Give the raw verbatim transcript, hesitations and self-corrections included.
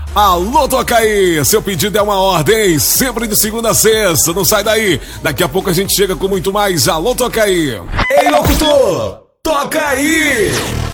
Alô, toca aí! Seu pedido é uma ordem, sempre de segunda a sexta, não sai daí. Daqui a pouco a gente chega com muito mais. Alô, toca aí! Ei, locutor! Toca aí!